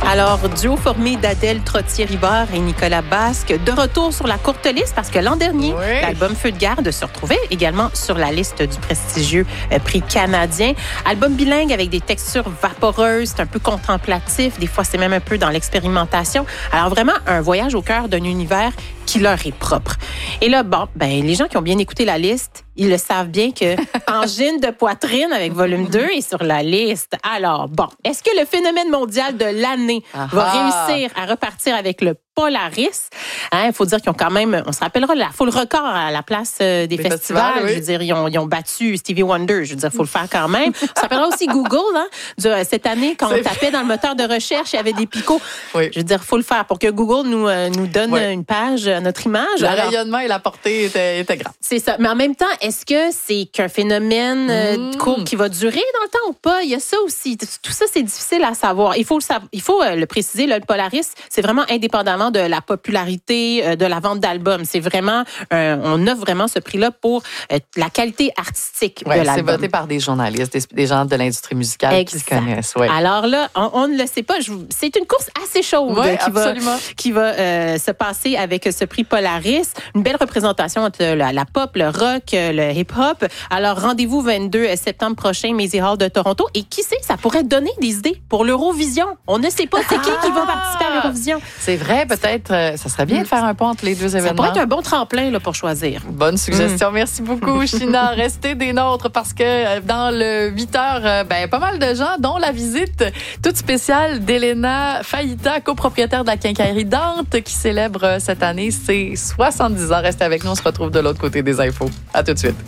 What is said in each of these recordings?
Alors, duo formé d'Adèle Trottier-Ribard et Nicolas Basque, de retour sur la courte liste parce que l'an dernier, l'album Feu de garde se retrouvait également sur la liste du prestigieux prix canadien. Album bilingue avec des textures vaporeuses, c'est un peu contemplatif, des fois c'est même un peu dans l'expérimentation. Alors vraiment, un voyage au cœur d'un univers qui leur est propre. Et là, les gens qui ont bien écouté la liste, ils le savent bien que Angine de poitrine avec volume 2 est sur la liste. Alors, est-ce que le phénomène mondial de l'année va réussir à repartir avec le Polaris? Il faut dire qu'ils ont quand même, on se rappellera, la full record à la place des festivals. Oui. Je veux dire, ils ont battu Stevie Wonder. Je veux dire, il faut le faire quand même. On se rappellera aussi Google, cette année, quand on tapait dans le moteur de recherche, il y avait des picots. Oui. Je veux dire, il faut le faire pour que Google nous donne une page à notre image. Le rayonnement et la portée étaient grands. C'est ça. Mais en même temps, est-ce que c'est qu'un phénomène court qui va durer dans le temps ou pas? Il y a ça aussi. Tout ça, c'est difficile à savoir. Il faut le préciser, le Polaris, c'est vraiment indépendamment de la popularité de la vente d'albums. C'est vraiment, on offre vraiment ce prix-là pour la qualité artistique de l'album. C'est voté par des journalistes, des gens de l'industrie musicale qui se connaissent. Oui. Alors là, on ne le sait pas. C'est une course assez chaude qui va se passer avec ce prix Polaris. Une belle représentation entre la pop, le rock, le hip-hop. Alors, rendez-vous 22 septembre prochain, Maisy Hall de Toronto. Et qui sait, ça pourrait donner des idées pour l'Eurovision. On ne sait pas c'est qui va participer à l'Eurovision. C'est vrai, peut-être, ça serait bien de faire un pont entre les deux événements. Ça pourrait être un bon tremplin là, pour choisir. Bonne suggestion. Merci beaucoup, China. Restez des nôtres parce que dans le 8 heures, pas mal de gens, dont la visite toute spéciale d'Elena Faïta, copropriétaire de la quincaillerie Dante, qui célèbre cette année ses 70 ans. Restez avec nous, on se retrouve de l'autre côté des infos. À tout de suite.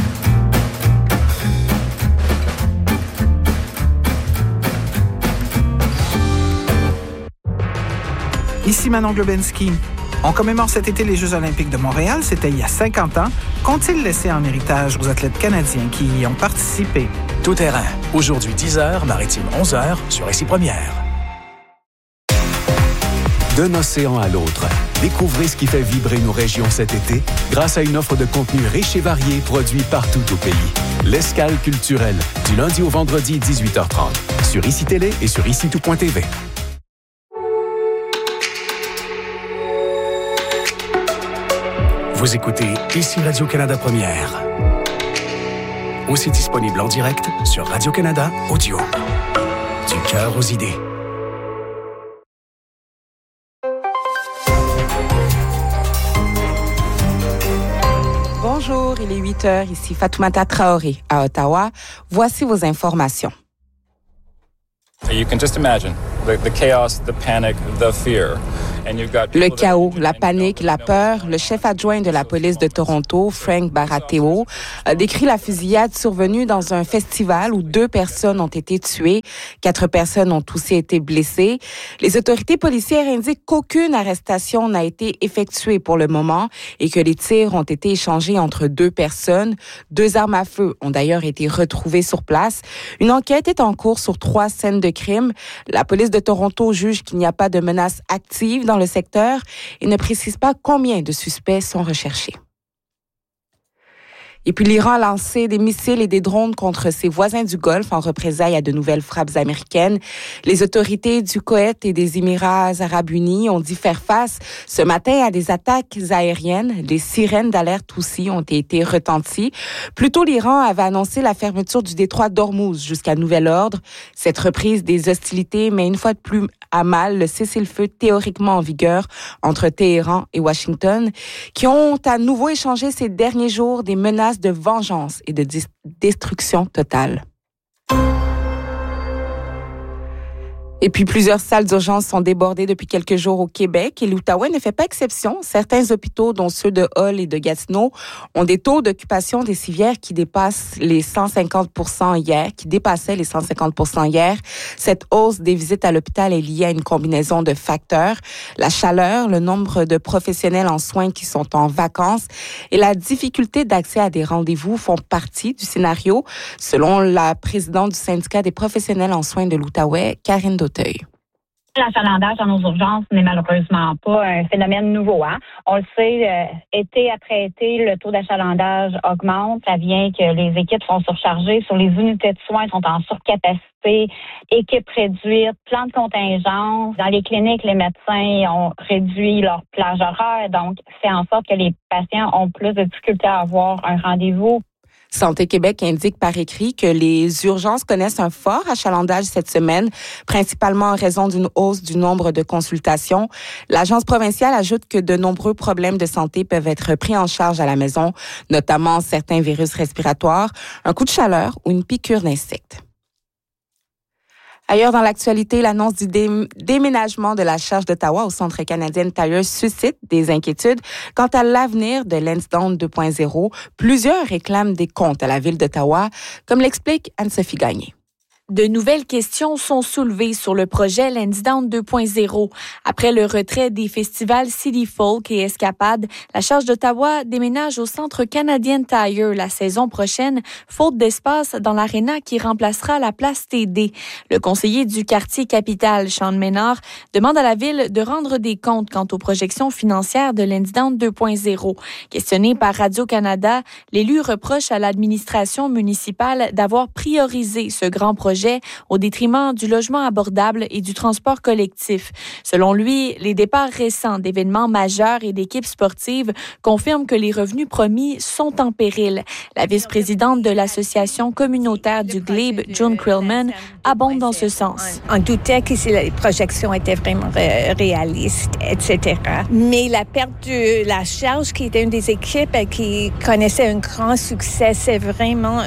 Ici Manon Globensky. On commémore cet été les Jeux olympiques de Montréal. C'était il y a 50 ans. Qu'ont-ils laissé en héritage aux athlètes canadiens qui y ont participé? Tout terrain. Aujourd'hui 10h, Maritime 11h, sur Ici Première. D'un océan à l'autre, découvrez ce qui fait vibrer nos régions cet été grâce à une offre de contenu riche et varié produit partout au pays. L'Escale culturelle, du lundi au vendredi 18h30, sur ICI Télé et sur ICI-tout.tv. Vous écoutez Ici Radio-Canada Première. Aussi disponible en direct sur Radio-Canada Audio. Du cœur aux idées. Bonjour, il est 8h, ici Fatoumata Traoré à Ottawa. Voici vos informations. You can just imagine the chaos, the panic, the fear. Le chaos, la panique, la peur, le chef adjoint de la police de Toronto, Frank Baratheau, a décrit la fusillade survenue dans un festival où 2 personnes ont été tuées, 4 personnes ont aussi été blessées. Les autorités policières indiquent qu'aucune arrestation n'a été effectuée pour le moment et que les tirs ont été échangés entre 2 personnes. 2 armes à feu ont d'ailleurs été retrouvées sur place. Une enquête est en cours sur 3 scènes de crime. La police de Toronto juge qu'il n'y a pas de menace active dans le secteur et ne précise pas combien de suspects sont recherchés. Et puis l'Iran a lancé des missiles et des drones contre ses voisins du Golfe en représailles à de nouvelles frappes américaines. Les autorités du Koweït et des Émirats arabes unis ont dû faire face ce matin à des attaques aériennes. Les sirènes d'alerte aussi ont été retenties. Plus tôt, l'Iran avait annoncé la fermeture du détroit d'Ormuz jusqu'à nouvel ordre. Cette reprise des hostilités met une fois de plus à mal le cessez-le-feu théoriquement en vigueur entre Téhéran et Washington, qui ont à nouveau échangé ces derniers jours des menaces de vengeance et de destruction totale. Et puis, plusieurs salles d'urgence sont débordées depuis quelques jours au Québec et l'Outaouais ne fait pas exception. Certains hôpitaux, dont ceux de Hull et de Gatineau, ont des taux d'occupation des civières qui dépassent les 150% hier, qui dépassaient les 150% hier. Cette hausse des visites à l'hôpital est liée à une combinaison de facteurs. La chaleur, le nombre de professionnels en soins qui sont en vacances et la difficulté d'accès à des rendez-vous font partie du scénario, selon la présidente du syndicat des professionnels en soins de l'Outaouais, Karine Dauteuil. L'achalandage dans nos urgences n'est malheureusement pas un phénomène nouveau. On le sait, été après été, le taux d'achalandage augmente. Ça vient que les équipes sont surchargées. Sur les unités de soins, sont en surcapacité. Équipes réduites, plan de contingence. Dans les cliniques, les médecins ont réduit leur plage horaire. Donc, fait en sorte que les patients ont plus de difficultés à avoir un rendez-vous. Santé Québec indique par écrit que les urgences connaissent un fort achalandage cette semaine, principalement en raison d'une hausse du nombre de consultations. L'agence provinciale ajoute que de nombreux problèmes de santé peuvent être pris en charge à la maison, notamment certains virus respiratoires, un coup de chaleur ou une piqûre d'insecte. Ailleurs dans l'actualité, l'annonce du déménagement de la charge d'Ottawa au Centre canadien Tire suscite des inquiétudes quant à l'avenir de Lansdowne 2.0. Plusieurs réclament des comptes à la ville d'Ottawa, comme l'explique Anne-Sophie Gagné. De nouvelles questions sont soulevées sur le projet Lansdowne 2.0. Après le retrait des festivals City Folk et Escapade, la charge d'Ottawa déménage au Centre canadien Tire la saison prochaine, faute d'espace dans l'aréna qui remplacera la place TD. Le conseiller du quartier Capitale, Sean Ménard, demande à la ville de rendre des comptes quant aux projections financières de Lansdowne 2.0. Questionné par Radio-Canada, l'élu reproche à l'administration municipale d'avoir priorisé ce grand projet au détriment du logement abordable et du transport collectif. Selon lui, les départs récents d'événements majeurs et d'équipes sportives confirment que les revenus promis sont en péril. La vice-présidente de l'association communautaire du Glebe, June Krillman, abonde dans ce sens. On doutait que les projections étaient vraiment réalistes, etc. Mais la perte de la charge, qui était une des équipes qui connaissait un grand succès, c'est vraiment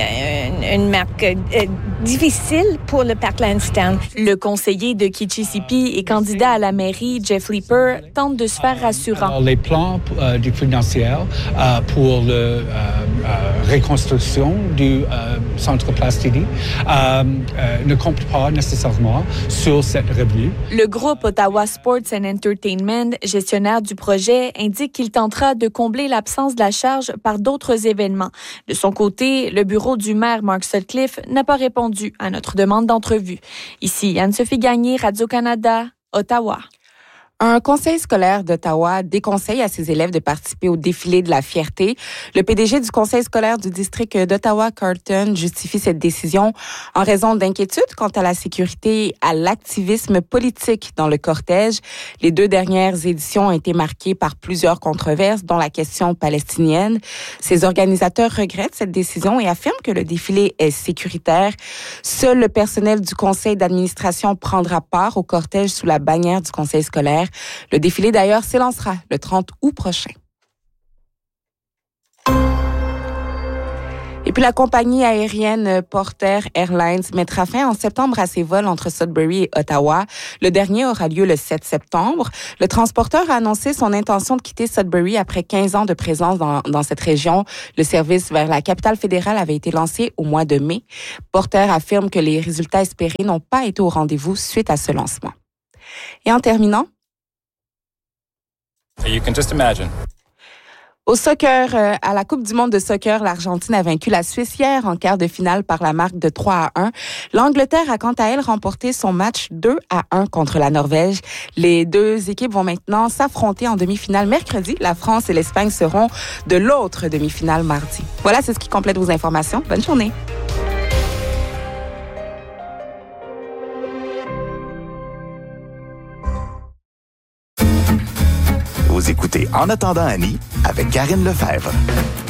une marque difficile pour le parc Lansdowne. Le conseiller de Kitchissippi et candidat à la mairie, Jeff Leeper, tente de se faire rassurant. Alors, les plans du financier pour la reconstruction du centre Place TD ne comptent pas nécessairement sur cette revenu. Le groupe Ottawa Sports and Entertainment, gestionnaire du projet, indique qu'il tentera de combler l'absence de la charge par d'autres événements. De son côté, le bureau du maire Mark Sutcliffe n'a pas répondu à notre demande d'entrevue. Ici, Anne-Sophie Gagné, Radio-Canada, Ottawa. Un conseil scolaire d'Ottawa déconseille à ses élèves de participer au défilé de la fierté. Le PDG du conseil scolaire du district d'Ottawa, Carleton, justifie cette décision en raison d'inquiétudes quant à la sécurité et à l'activisme politique dans le cortège. Les 2 dernières éditions ont été marquées par plusieurs controverses, dont la question palestinienne. Ses organisateurs regrettent cette décision et affirment que le défilé est sécuritaire. Seul le personnel du conseil d'administration prendra part au cortège sous la bannière du conseil scolaire. Le défilé, d'ailleurs, s'élancera le 30 août prochain. Et puis la compagnie aérienne Porter Airlines mettra fin en septembre à ses vols entre Sudbury et Ottawa. Le dernier aura lieu le 7 septembre. Le transporteur a annoncé son intention de quitter Sudbury après 15 ans de présence dans cette région. Le service vers la capitale fédérale avait été lancé au mois de mai. Porter affirme que les résultats espérés n'ont pas été au rendez-vous suite à ce lancement. Et en terminant, You can just imagine. Au soccer, à la Coupe du monde de soccer, l'Argentine a vaincu la Suisse hier en quart de finale par la marque de 3-1. L'Angleterre a quant à elle remporté son match 2-1 contre la Norvège. Les 2 équipes vont maintenant s'affronter en demi-finale mercredi. La France et l'Espagne seront de l'autre demi-finale mardi. Voilà, c'est ce qui complète vos informations. Bonne journée. Vous écoutez En attendant Annie avec Karine Lefebvre.